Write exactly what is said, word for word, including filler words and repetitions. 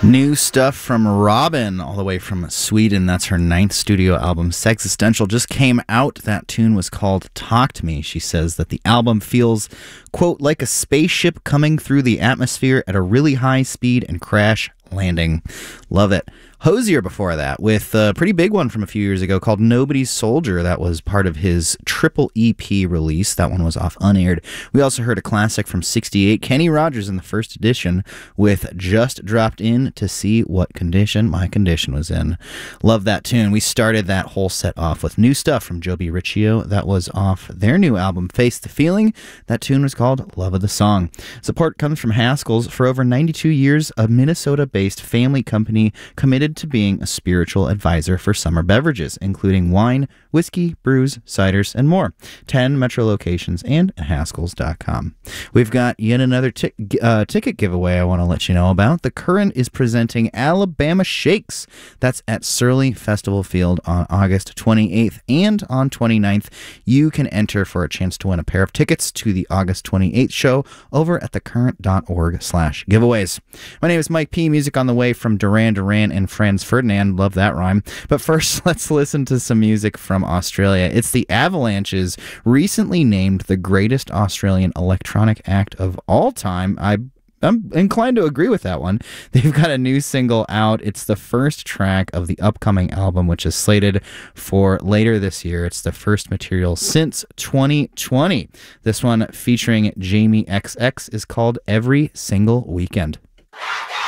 New stuff from Robin, all the way from Sweden. That's her ninth studio album, Sexistential, just came out. That tune was called Talk to Me. She says that the album feels, quote, like a spaceship coming through the atmosphere at a really high speed and crash landing. Love it. Hozier before that with a pretty big one from a few years ago called Nobody's Soldier. That was part of his triple E P release. That one was off unaired. We also heard a classic from sixty-eight, Kenny Rogers in the first edition with Just Dropped In to See What Condition My Condition Was In. Love that tune. We started that whole set off with new stuff from Joby Riccio. That was off their new album, Face the Feeling. That tune was called Love of the Song. Support comes from Haskell's. For over ninety-two years, a Minnesota-based family company committed to being a spiritual advisor for summer beverages, including wine, whiskey, brews, ciders, and more. ten Metro locations and at Haskells dot com. We've got yet another t- uh, ticket giveaway I want to let you know about. The Current is presenting Alabama Shakes. That's at Surly Festival Field on August twenty-eighth and on twenty-ninth. You can enter for a chance to win a pair of tickets to the August twenty-eighth show over at thecurrent.org slash giveaways. My name is Mike P. Music on the way from Duran Duran and Franz Ferdinand. Love that rhyme. But first, let's listen to some music from Australia. It's the Avalanches, recently named the greatest Australian electronic act of all time. I I'm inclined to agree with that one. They've got a new single out. It's the first track of the upcoming album, which is slated for later this year. It's the first material since twenty twenty. This one, featuring Jamie X X, is called Every Single Weekend.